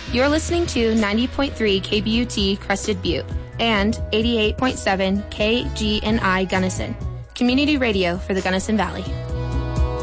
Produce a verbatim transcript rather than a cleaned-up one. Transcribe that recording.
You're listening to ninety point three K B U T Crested Butte and eighty-eight point seven K G N I Gunnison, community radio for the Gunnison Valley.